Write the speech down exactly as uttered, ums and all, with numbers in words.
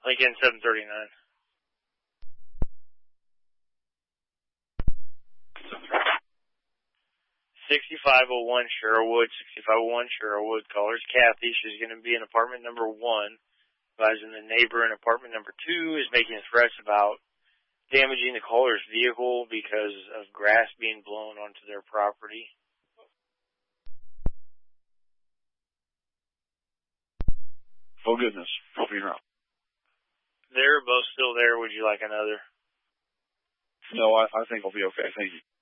Lincoln seven thirty-nine. sixty-five oh one Sherwood, sixty-five oh one Sherwood. Caller's Kathy. She's going to be in apartment number one. Advising the neighbor in apartment number two is making threats about damaging the caller's vehicle because of grass being blown onto their property. Oh, goodness. Help me out. They're both still there. Would you like another? No, I, I think I'll be okay. Thank you.